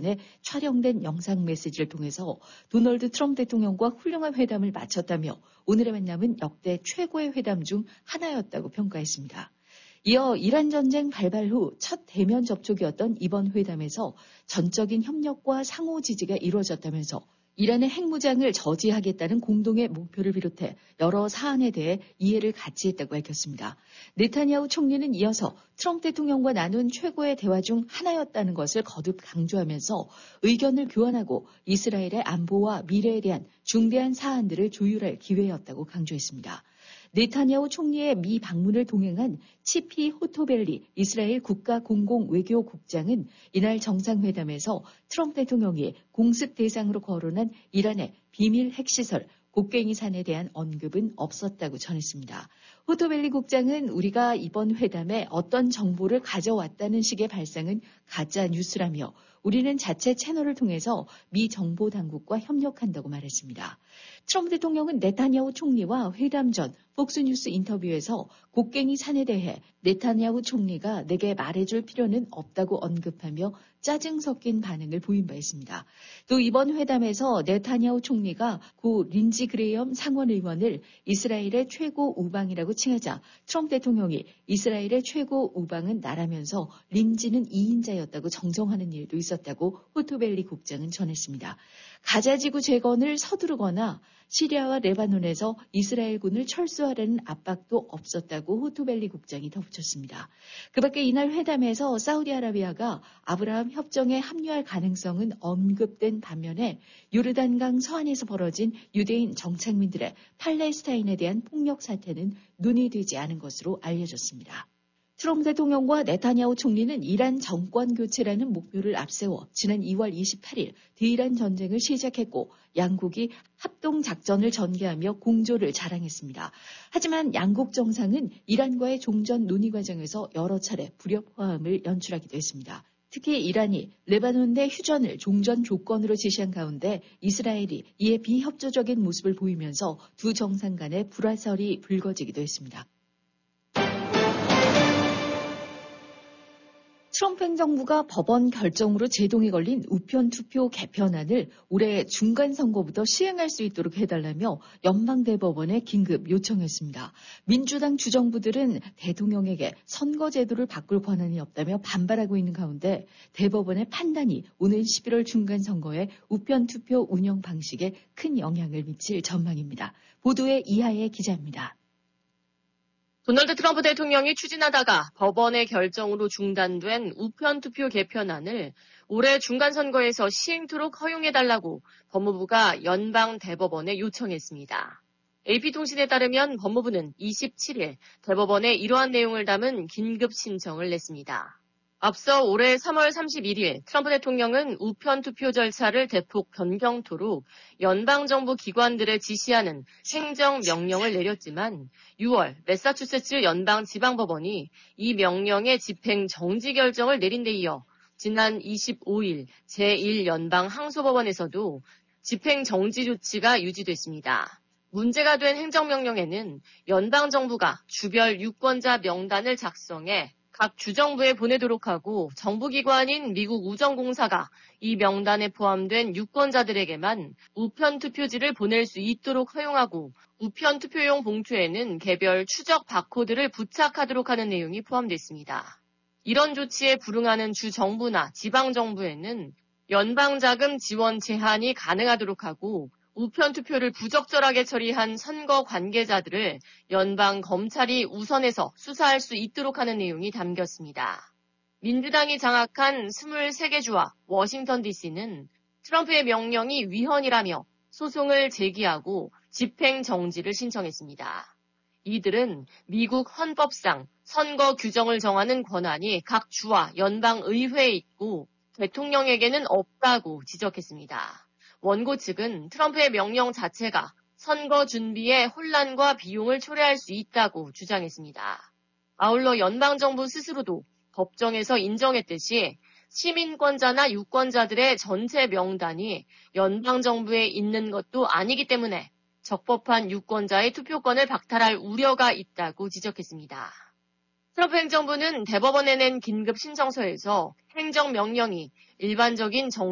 전에 촬영된 영상 메시지를 통해서 도널드 트럼프 대통령과 훌륭한 회담을 마쳤다며 오늘의 만남은 역대 최고의 회담 중 하나였다고 평가했습니다. 이어 이란 전쟁 발발 후 첫 대면 접촉이었던 이번 회담에서 전적인 협력과 상호 지지가 이루어졌다면서 이란의 핵무장을 저지하겠다는 공동의 목표를 비롯해 여러 사안에 대해 이해를 같이 했다고 밝혔습니다. 네타냐후 총리는 이어서 트럼프 대통령과 나눈 최고의 대화 중 하나였다는 것을 거듭 강조하면서 의견을 교환하고 이스라엘의 안보와 미래에 대한 중대한 사안들을 조율할 기회였다고 강조했습니다. 네타냐후 총리의 미 방문을 동행한 치피 호토벨리 이스라엘 국가공공외교국장은 이날 정상회담에서 트럼프 대통령이 공습 대상으로 거론한 이란의 비밀 핵시설 곡괭이산에 대한 언급은 없었다고 전했습니다. 호토벨리 국장은 우리가 이번 회담에 어떤 정보를 가져왔다는 식의 발상은 가짜 뉴스라며 우리는 자체 채널을 통해서 미 정보 당국과 협력한다고 말했습니다. 트럼프 대통령은 네타냐후 총리와 회담 전 폭스뉴스 인터뷰에서 곡괭이 산에 대해 네타냐후 총리가 내게 말해줄 필요는 없다고 언급하며 짜증 섞인 반응을 보인 바 있습니다. 또 이번 회담에서 네타냐후 총리가 고 린지 그레이엄 상원 의원을 이스라엘의 최고 우방이라고 칭하자 트럼프 대통령이 이스라엘의 최고 우방은 나라면서 린지는 2인자였다고 정정하는 일도 있었다고 호토벨리 국장은 전했습니다. 가자지구 재건을 서두르거나 시리아와 레바논에서 이스라엘군을 철수하라는 압박도 없었다고 호토벨리 국장이 덧붙였습니다. 그 밖에 이날 회담에서 사우디아라비아가 아브라함 협정에 합류할 가능성은 언급된 반면에 요르단강 서안에서 벌어진 유대인 정착민들의 팔레스타인에 대한 폭력 사태는 논의되지 않은 것으로 알려졌습니다. 트럼프 대통령과 네타냐후 총리는 이란 정권 교체라는 목표를 앞세워 지난 2월 28일 대이란 전쟁을 시작했고 양국이 합동 작전을 전개하며 공조를 자랑했습니다. 하지만 양국 정상은 이란과의 종전 논의 과정에서 여러 차례 불협화음을 연출하기도 했습니다. 특히 이란이 레바논 내 휴전을 종전 조건으로 제시한 가운데 이스라엘이 이에 비협조적인 모습을 보이면서 두 정상 간의 불화설이 불거지기도 했습니다. 트럼프 행정부가 법원 결정으로 제동이 걸린 우편 투표 개편안을 올해 중간선거부터 시행할 수 있도록 해달라며 연방대법원에 긴급 요청했습니다. 민주당 주정부들은 대통령에게 선거제도를 바꿀 권한이 없다며 반발하고 있는 가운데 대법원의 판단이 오는 11월 중간선거의 우편 투표 운영 방식에 큰 영향을 미칠 전망입니다. 보도에 이하의 기자입니다. 도널드 트럼프 대통령이 추진하다가 법원의 결정으로 중단된 우편투표 개편안을 올해 중간선거에서 시행토록 허용해달라고 법무부가 연방대법원에 요청했습니다. AP통신에 따르면 법무부는 27일 대법원에 이러한 내용을 담은 긴급 신청을 냈습니다. 앞서 올해 3월 31일 트럼프 대통령은 우편투표 절차를 대폭 변경토록 연방정부 기관들에 지시하는 행정명령을 내렸지만 6월 매사추세츠 연방지방법원이 이 명령의 집행 정지 결정을 내린 데 이어 지난 25일 제1연방항소법원에서도 집행 정지 조치가 유지됐습니다. 문제가 된 행정명령에는 연방정부가 주별 유권자 명단을 작성해 각 주정부에 보내도록 하고 정부기관인 미국 우정공사가 이 명단에 포함된 유권자들에게만 우편투표지를 보낼 수 있도록 허용하고 우편투표용 봉투에는 개별 추적 바코드를 부착하도록 하는 내용이 포함됐습니다. 이런 조치에 불응하는 주정부나 지방정부에는 연방자금 지원 제한이 가능하도록 하고 우편투표를 부적절하게 처리한 선거 관계자들을 연방검찰이 우선해서 수사할 수 있도록 하는 내용이 담겼습니다. 민주당이 장악한 23개 주와 워싱턴 DC는 트럼프의 명령이 위헌이라며 소송을 제기하고 집행 정지를 신청했습니다. 이들은 미국 헌법상 선거 규정을 정하는 권한이 각 주와 연방의회에 있고 대통령에게는 없다고 지적했습니다. 원고 측은 트럼프의 명령 자체가 선거 준비에 혼란과 비용을 초래할 수 있다고 주장했습니다. 아울러 연방정부 스스로도 법정에서 인정했듯이 시민권자나 유권자들의 전체 명단이 연방정부에 있는 것도 아니기 때문에 적법한 유권자의 투표권을 박탈할 우려가 있다고 지적했습니다. 트럼프 행정부는 대법원에 낸 긴급 신청서에서 행정명령이 일반적인